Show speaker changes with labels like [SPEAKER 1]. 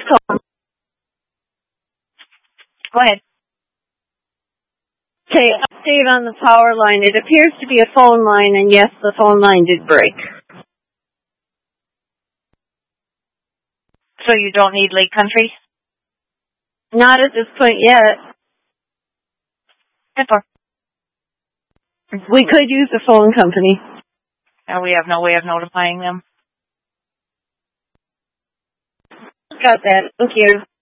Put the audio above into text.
[SPEAKER 1] call.
[SPEAKER 2] Go ahead.
[SPEAKER 1] Okay, update on the power line. It appears to be a phone line, and yes, the phone line did break.
[SPEAKER 2] So you don't need Lake Country?
[SPEAKER 1] Not at this point yet. We could use a phone company.
[SPEAKER 2] And we have no way of notifying them.
[SPEAKER 1] Got that. Thank you.